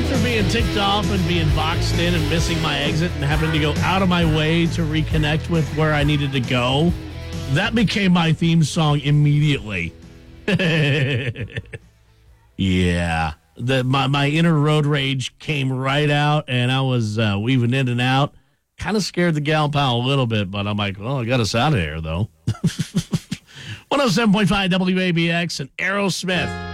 after being ticked off and being boxed in and missing my exit and having to go out of my way to reconnect with where I needed to go, that became my theme song immediately. Yeah. My inner road rage came right out, and I was weaving in and out. Kind of scared the gal pal a little bit, but I'm like, well, I got us out of here, though. 107.5 WABX and Aerosmith.